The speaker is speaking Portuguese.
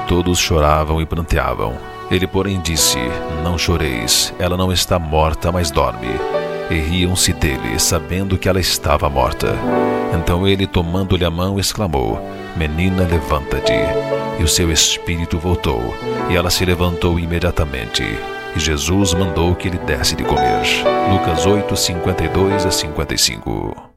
todos choravam e pranteavam. Ele, porém, disse: Não choreis, ela não está morta, mas dorme. E riam-se dele, sabendo que ela estava morta. Então ele, tomando-lhe a mão, exclamou: Menina, levanta-te. E o seu espírito voltou, e ela se levantou imediatamente. E Jesus mandou que lhe desse de comer. Lucas 8, 52 a 55.